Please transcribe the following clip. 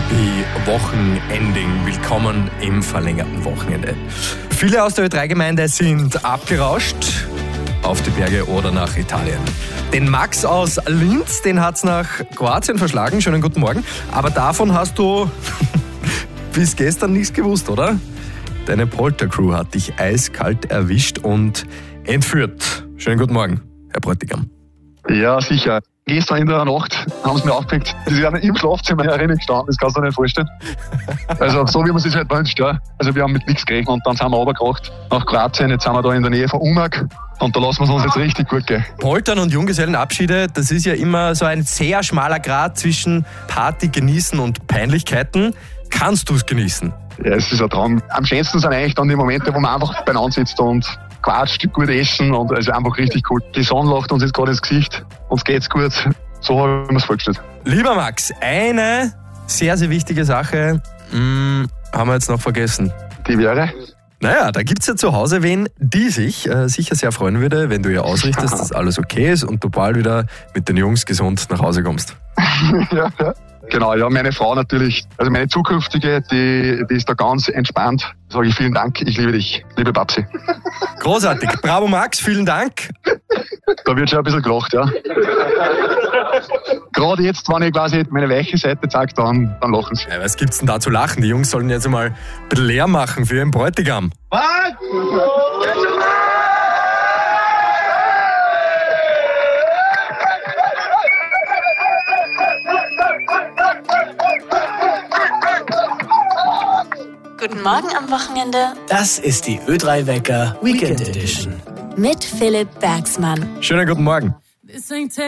Happy Wochenending. Willkommen im verlängerten Wochenende. Viele aus der Ö3-Gemeinde sind abgerauscht auf die Berge oder nach Italien. Den Max aus Linz, den hat's nach Kroatien verschlagen. Schönen guten Morgen. Aber davon hast du bis gestern nichts gewusst, oder? Deine Poltercrew hat dich eiskalt erwischt und entführt. Schönen guten Morgen, Herr Bräutigam. Ja, sicher. Gestern in der Nacht haben sie mich aufgeweckt. Sie sind im Schlafzimmer herinnen gestanden, das kannst du dir nicht vorstellen. Also so wie man sich halt wünscht, ja. Also wir haben mit nichts gerechnet und dann sind wir runtergekracht nach Kroatien. Jetzt sind wir da in der Nähe von Umag und da lassen wir es uns jetzt richtig gut gehen. Poltern und Junggesellenabschiede, das ist ja immer so ein sehr schmaler Grat zwischen Party genießen und Peinlichkeiten. Kannst du es genießen? Ja, es ist ein Traum. Am schönsten sind eigentlich dann die Momente, wo man einfach beieinander sitzt und quatscht, gut essen und also einfach richtig cool. Die Sonne lacht uns jetzt gerade ins Gesicht, uns geht's gut. So habe ich mir es vorgestellt. Lieber Max, eine sehr, sehr wichtige Sache haben wir jetzt noch vergessen. Die wäre? Naja, da gibt's ja zu Hause wen, die sich sicher sehr freuen würde, wenn du ihr ausrichtest, dass alles okay ist und du bald wieder mit den Jungs gesund nach Hause kommst. Ja. Genau, ja, meine Frau natürlich, also meine zukünftige, die ist da ganz entspannt. Sage ich vielen Dank, ich liebe dich, liebe Babsi. Großartig, bravo Max, vielen Dank. Da wird schon ein bisschen gelacht, ja. Gerade jetzt, wenn ich quasi meine weiche Seite zeige, dann lachen sie. Ja, was gibt's denn da zu lachen? Die Jungs sollen jetzt mal ein bisschen leer machen für ihren Bräutigam. Was? Guten Morgen am Wochenende Das ist die Ö3 Wecker Weekend Edition. mit Philipp Bergsmann. Schönen guten Morgen.